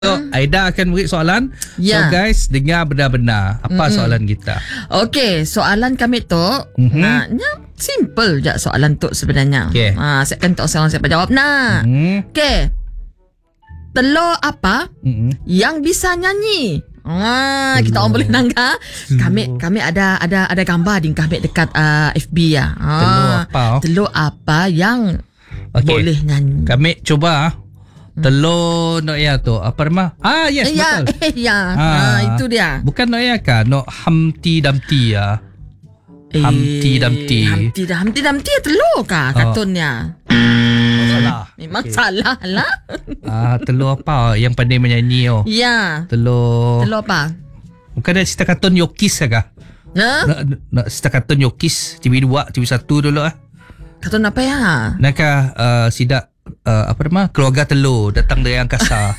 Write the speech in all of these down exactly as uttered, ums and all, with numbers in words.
So, Aida akan beri soalan. Ya. So guys, dengar benar-benar apa Mm-mm. soalan kita. Okey, soalan kami tu mm-hmm. naknya simple je soalan tu sebenarnya. Okay. Ha, saya akan tahu soalan siapa jawab nak. Mm-hmm. Okey. Telur apa Mm-hmm. yang bisa nyanyi? Ah, kita orang boleh nangka. Kami kami ada ada ada gambar di kami dekat uh, F B ya. Ah, Telur apa? Telur apa yang Okay. boleh nyanyi? Kami cuba telur no ya tu apa nama? Ah yes, ya, betul. Eh, ya, Ah. ah, itu dia. Bukan no ya kan? No Humpty Dumpty ya. Humpty Dumpty. Humpty Dumpty. Humpty Dumpty telur kah kartunnya? Oh, salah. Memang Okay. salah lah. Ah, telur apa yang pandai menyanyi oh? Ya. Telur. Telur apa? Bukan ada cerita kartun Yokis kah? Ha? Nak nak cerita kartun Yokis T V dua, T V satu dulu ah. Kartun apa ya? Nakah uh, sidak uh, apa nama? Keluarga telur datang dari angkasa.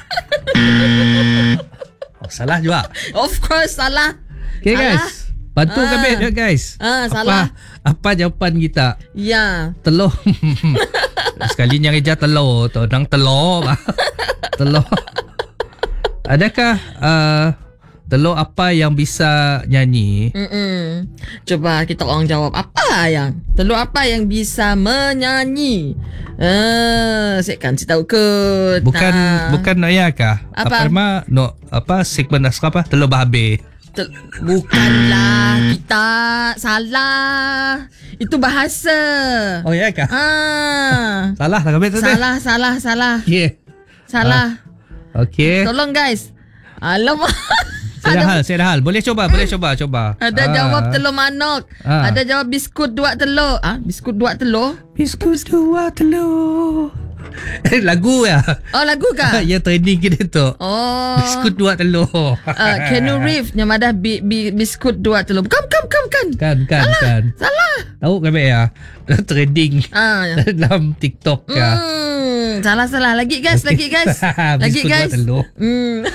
Oh, salah juga. Of course salah. Okay Salah. guys. Bantu Ah. kami dia guys. Ah, apa, salah. Apa jawapan kita? Ya. Telur. Sekali yang eja telur tu, nang telur. Telur. Adakah uh, telur apa yang bisa nyanyi? Mm-mm. Coba kita orang jawab apa yang telur apa yang bisa menyanyi? Eh, saya kan si tahu ke. Bukan Nah. bukan no ya kah? Apa? Apa nama? No apa segmen apa? Telur babe. Tel- Bukanlah kita salah. Itu bahasa. Oh ya kah? Ah. Salah lah kami tu. Salah, salah, salah. Yeah. Salah. Okey. Tolong guys. Alamak. Saya dah Ada, hal, saya dah hal. Boleh coba, boleh coba, coba. ada Ah. jawab telur manok. Ah. Ada jawab biskut dua telur. Ah, biskut dua telur. Biskut dua telur. Eh, lagu ya. Oh, lagu kah? Ya trending kita tu. Oh. Biskut dua telur. Uh, Keanu Reeves yang ada bi, bi, biskut dua telur. Bukan, bukan, bukan, bukan. Kan, kan, kan. Salah. Tahu kan ya? Trending Ah. dalam TikTok ya. Hmm, salah, salah. Lagi guys, lagi guys. Lagi Biskut guys. dua telur. Hmm.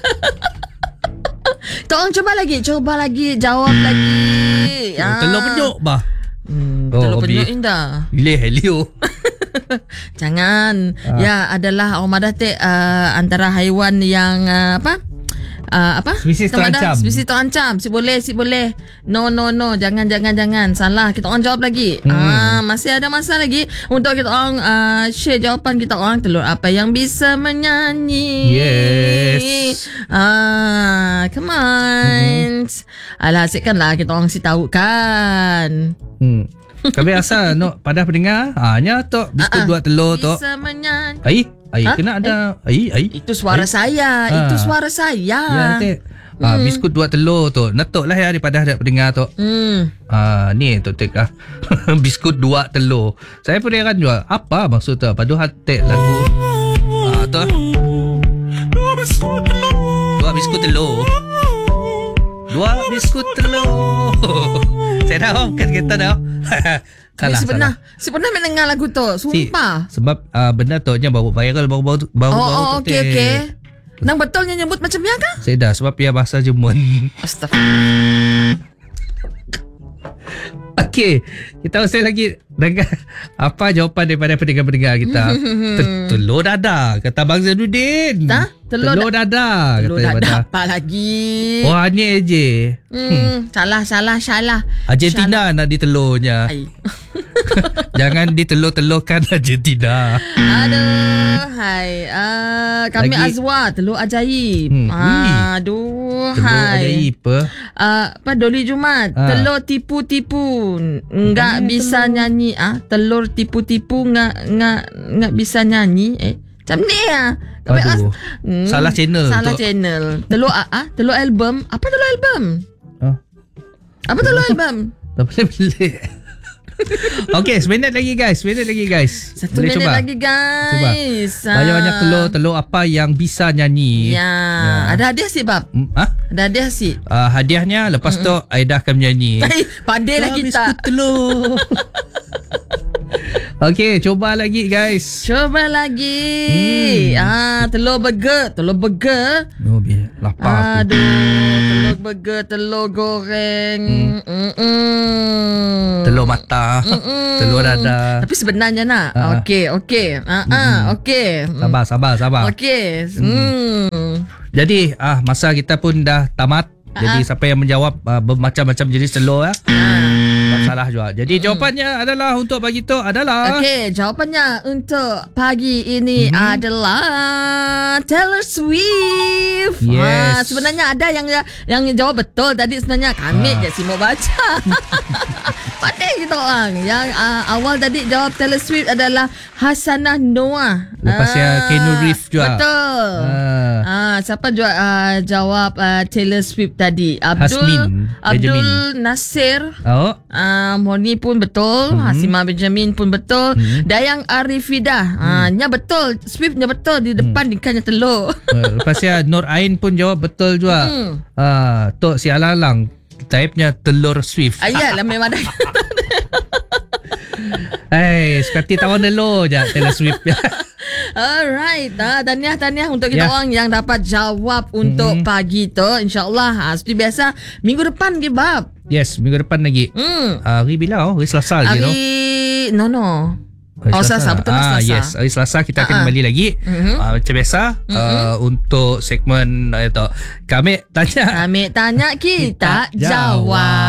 Tolong cuba lagi, cuba lagi, jawab lagi. Ah. Telur penyuk bah. Hmm, Oh, telur hobi. penyuk indah. Pilih Helio. Jangan. Ah. Ya, adalah orang Madatik uh, antara haiwan yang uh, apa? Uh, apa? Spesies Orang terancam. Madah, Spesies terancam. Si boleh, si boleh. No, no, no. Jangan, jangan, jangan. Salah. Kita orang jawab lagi. Hmm. Ah, masih ada masa lagi untuk kita orang uh, share jawapan kita orang. Telur apa yang bisa menyanyi? Yes. Ah, come on. Hmm. Alah, asyikkanlah kita orang si tahu kan. Hmm. Kami rasa no pada pendengar, hanya tu biskut Ah, ah. dua telur tu. Bisa menyanyi. Ai, ai Ha? kena ada. Ai, ai. Itu suara Ai. saya. Ah. Itu suara saya. Ya nanti. Ah, biskut dua telur tu. Netok lah ya daripada ada pendengar tu. Hmm. Ah, ni tu tek ah. Biskut dua telur. Saya pun heran juga. Apa maksud tu? Padu hati lagu. Ah, tu. Dua biskut telur. Dua biskut telur. Dua biskut telur. Saya dah kan kita dah. Kami Salah, si pernah, salah. si pernah mendengar lagu tu. Si, Sumpah. sebab uh, benda tu nya baru viral baru-baru baru Oh, baru oh tu, okey, Tek. okey. Nang betulnya nyebut macam ni kah? Saya dah sebab dia bahasa Jerman. Astagfirullah. Okey, kita usai lagi dengan apa jawapan daripada pendengar-pendengar kita. Telur dadah kata Bang Zainuddin. Dah? Telur Telur dadah Telur kata dah daripada. apa lagi? Oh, ni je. Hmm, salah, salah, salah. Argentina nak ditelurnya. Ai. Jangan ditelur-telurkan Argentina. Aduh, hai. Uh, kami Lagi- Azwa, telur ajaib. Hmm, Ah, aduh, Telur hai. ajaib apa? Uh, apa Doli Jumat Ah. telur tipu-tipu enggak Mana bisa telur? nyanyi ah telur tipu-tipu enggak enggak enggak bisa nyanyi eh macam ni ah Kami Aduh. Hmm, Salah channel salah tu. channel telur ah, ah telur album apa telur album Ah. apa telur album Tak boleh beli. Okey, seminit lagi guys. Seminit lagi guys. satu Boleh minit cuba? lagi guys. Ah. Banyak-banyak telur, telur apa yang bisa nyanyi. Ya, ada hadiah sih bab Hmm, ah? ada hadiah sih. Uh, hadiahnya lepas tu Aida akan menyanyi. Eh, pandai lah Ah, kita. biskut telur. Okey, cuba lagi guys. Coba lagi. Hmm. Ah, telur burger, telur burger. Oh, biar. Lapar aku. Aduh, telur burger, telur goreng. Hmm. Mm-mm. Telur mata. Mm-mm. Telur dada. Tapi sebenarnya nak. Ah. Okey, okey. Ah, ah, okey. Sabar, sabar, sabar. Okey. Hmm. Jadi ah masa kita pun dah tamat. Jadi siapa yang menjawab uh, bermacam-macam jenis telur ya. Tak salah juga. Jadi jawapannya adalah untuk pagi tu adalah Okey, jawapannya untuk pagi ini Mhm. adalah Taylor Swift. Yes. Ah, sebenarnya ada yang yang jawab betul tadi sebenarnya kami Ah. je si mau baca. Pandai kita orang. Yang uh, awal tadi jawab Taylor Swift adalah Hasanah Noah. Lepas yang Keanu Reeves juga. Betul. Ah. Ah, siapa juga uh, jawab uh, Taylor Swift tadi? Abdul Hasmin Abdul Benjamin. Nasir. Oh. Uh, Moni pun betul, Mhm. Hasimah Benjamin pun betul, Mhm. Dayang Arifidah. Ah, nya betul, Swiftnya betul di depan Hmm. ikannya telur. Uh, lepas ya Nur Ain pun jawab betul juga. Hmm. Ah, Tok si Alalang type-nya telur Swift. Ayalah memang dah. Hey, sekali tawan telur je Taylor Swift. Alright, ah, tahniah tahniah untuk kita Ya. orang yang dapat jawab untuk Mhm. pagi tu. InsyaAllah, ah, seperti biasa minggu depan ke bab. Yes, minggu depan lagi. Hmm. Hari bila? Oh, hari Selasa lagi, no? Hari no no. Hari Oh, Selasa, betul lah, ah, Selasa. Yes, hari Selasa kita akan Ah, ah. kembali lagi. Mhm. Uh, macam biasa uh, untuk segmen uh, itu. Kami tanya Kami tanya kita Kita jawab. jawab.